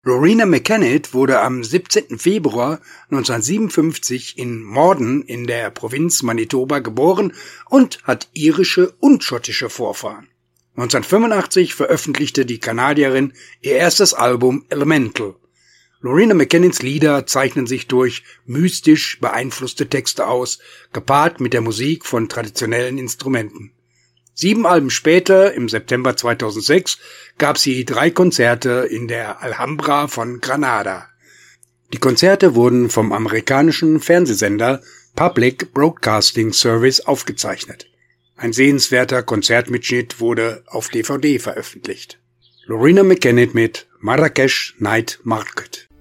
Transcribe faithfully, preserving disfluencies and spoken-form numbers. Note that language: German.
Loreena McKennitt wurde am siebzehnten Februar neunzehnhundertsiebenundfünfzig in Morden in der Provinz Manitoba geboren und hat irische und schottische Vorfahren. neunzehnhundertfünfundachtzig veröffentlichte die Kanadierin ihr erstes Album Elemental. Loreena McKennitts Lieder zeichnen sich durch mystisch beeinflusste Texte aus, gepaart mit der Musik von traditionellen Instrumenten. Sieben Alben später, im September zweitausendsechs, gab sie drei Konzerte in der Alhambra von Granada. Die Konzerte wurden vom amerikanischen Fernsehsender Public Broadcasting Service aufgezeichnet. Ein sehenswerter Konzertmitschnitt wurde auf D V D veröffentlicht. Loreena McKennitt mit Marrakesh Night Market.